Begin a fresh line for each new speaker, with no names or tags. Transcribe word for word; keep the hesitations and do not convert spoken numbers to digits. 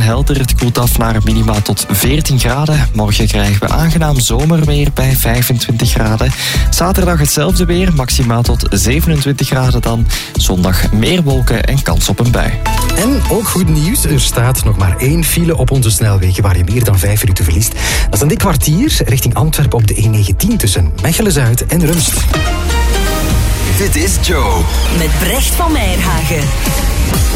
helder. Het koelt af naar minima tot veertien graden. Morgen krijgen we aangenaam zomerweer bij vijfentwintig graden. Zaterdag hetzelfde weer, maxima tot zevenentwintig graden dan. Zondag meer wolken en kans op een bui.
En ook goed nieuws, er staat nog maar één file op onze snelwegen waar je meer dan vijf minuten verliest. Dat is een dik kwartier richting Antwerpen op de E negentien tussen Mechelen-Zuid en Rumst.
Dit is Joe.
Met Brecht van Meijerhagen.